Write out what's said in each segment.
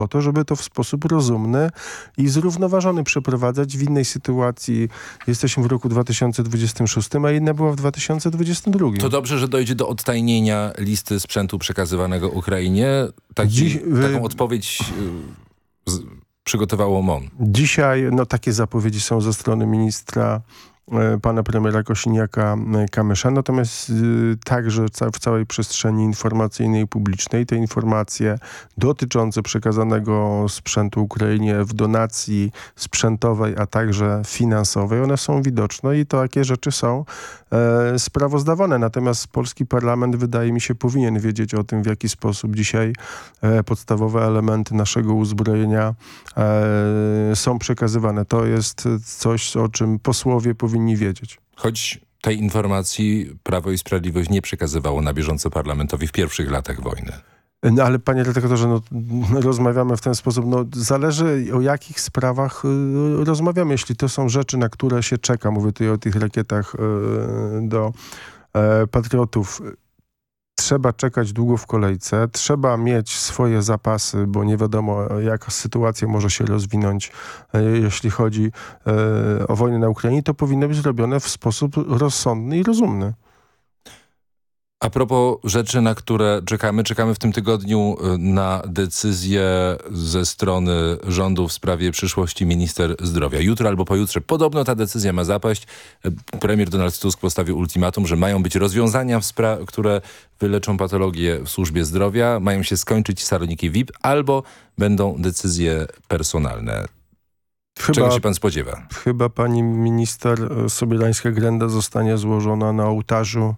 po to, żeby to w sposób rozumny i zrównoważony przeprowadzać. W innej sytuacji jesteśmy w roku 2026, a inna była w 2022. To dobrze, że dojdzie do odtajnienia listy sprzętu przekazywanego Ukrainie. Taką odpowiedź przygotowało MON. Dzisiaj takie zapowiedzi są ze strony ministra pana premiera Kosiniaka-Kamysza, natomiast także w całej przestrzeni informacyjnej i publicznej te informacje dotyczące przekazanego sprzętu Ukrainie w donacji sprzętowej, a także finansowej, one są widoczne i takie rzeczy są sprawozdawane. Natomiast polski parlament, wydaje mi się, powinien wiedzieć o tym, w jaki sposób dzisiaj podstawowe elementy naszego uzbrojenia są przekazywane. To jest coś, o czym posłowie powinni wiedzieć. Choć tej informacji Prawo i Sprawiedliwość nie przekazywało na bieżąco parlamentowi w pierwszych latach wojny. No ale panie redaktorze, rozmawiamy w ten sposób. Zależy o jakich sprawach rozmawiamy. Jeśli to są rzeczy, na które się czeka, mówię tutaj o tych rakietach do Patriotów, trzeba czekać długo w kolejce, trzeba mieć swoje zapasy, bo nie wiadomo, jaka sytuacja może się rozwinąć, jeśli chodzi o wojnę na Ukrainie. To powinno być zrobione w sposób rozsądny i rozumny. A propos rzeczy, na które czekamy w tym tygodniu na decyzję ze strony rządu w sprawie przyszłości minister zdrowia. Jutro albo pojutrze podobno ta decyzja ma zapaść. Premier Donald Tusk postawił ultimatum, że mają być rozwiązania, które wyleczą patologię w służbie zdrowia, mają się skończyć saloniki VIP, albo będą decyzje personalne. Czego się pan spodziewa? Chyba pani minister Sobierańska-Grenda zostanie złożona na ołtarzu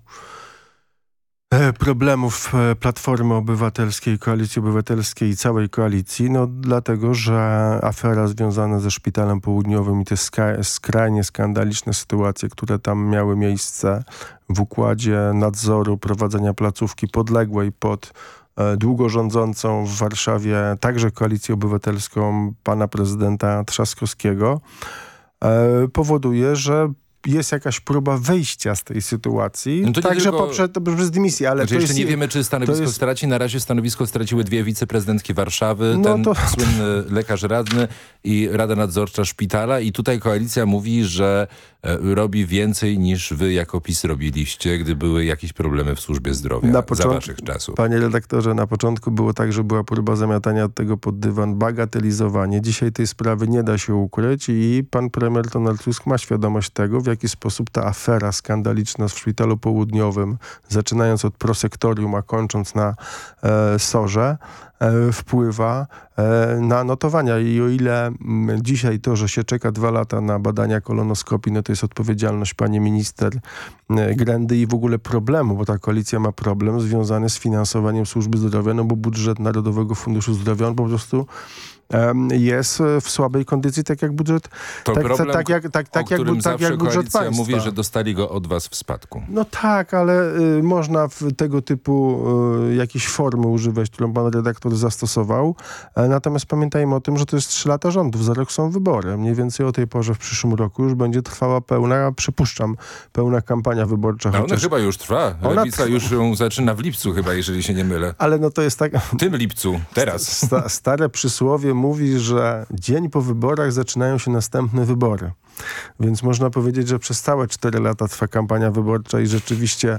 problemów Platformy Obywatelskiej, Koalicji Obywatelskiej i całej koalicji, dlatego, że afera związana ze Szpitalem Południowym i te skrajnie skandaliczne sytuacje, które tam miały miejsce w układzie nadzoru prowadzenia placówki podległej pod długo rządzącą w Warszawie także Koalicję Obywatelską pana prezydenta Trzaskowskiego, powoduje, że jest jakaś próba wyjścia z tej sytuacji, także poprzez dymisję. Ale to jeszcze nie wiemy, czy stanowisko straci. Na razie stanowisko straciły dwie wiceprezydentki Warszawy, słynny lekarz radny i Rada Nadzorcza Szpitala. I tutaj koalicja mówi, że robi więcej niż wy jako PiS robiliście, gdy były jakieś problemy w służbie zdrowia za waszych czasów. Panie redaktorze, na początku było tak, że była próba zamiatania tego pod dywan, bagatelizowanie. Dzisiaj tej sprawy nie da się ukryć i pan premier Donald Tusk ma świadomość tego, w jaki sposób ta afera skandaliczna w Szpitalu Południowym, zaczynając od prosektorium, a kończąc na SOR-ze, wpływa na notowania. I o ile dzisiaj to, że się czeka 2 lata na badania kolonoskopii, to jest odpowiedzialność pani minister Grendy i w ogóle problemu, bo ta koalicja ma problem związany z finansowaniem służby zdrowia, bo budżet Narodowego Funduszu Zdrowia, on po prostu jest w słabej kondycji, tak jak budżet to problem, tak jak budżet państwa. Mówi, że dostali go od was w spadku. Tak, ale można tego typu jakiejś formy używać, którą pan redaktor zastosował. Natomiast pamiętajmy o tym, że to jest 3 lata rządów. Za rok są wybory. Mniej więcej o tej porze w przyszłym roku już będzie trwała pełna kampania wyborcza. Ona chyba już trwa. Lewica już ją zaczyna w lipcu chyba, jeżeli się nie mylę. Ale to jest tak... W tym lipcu, teraz. Stare przysłowie mówi, że dzień po wyborach zaczynają się następne wybory. Więc można powiedzieć, że przez całe 4 lata trwa kampania wyborcza i rzeczywiście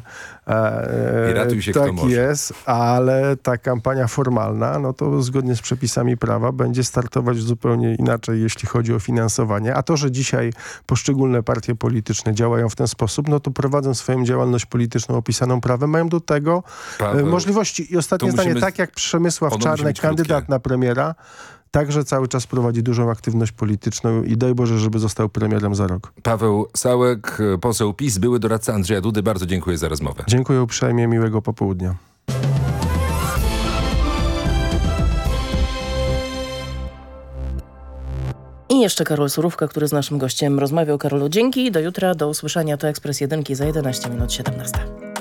tak jest, ale ta kampania formalna, to zgodnie z przepisami prawa będzie startować zupełnie inaczej, jeśli chodzi o finansowanie. A to, że dzisiaj poszczególne partie polityczne działają w ten sposób, to prowadzą swoją działalność polityczną opisaną prawem, mają do tego możliwości. I ostatnie zdanie, tak jak Przemysław Czarnek, kandydat na premiera, także cały czas prowadzi dużą aktywność polityczną i daj Boże, żeby został premierem za rok. Paweł Sałek, poseł PiS, były doradca Andrzeja Dudy. Bardzo dziękuję za rozmowę. Dziękuję uprzejmie, miłego popołudnia. I jeszcze Karol Surówka, który z naszym gościem rozmawiał. Karolu, dzięki. Do jutra, do usłyszenia. To Ekspres Jedynki za 11 minut 17.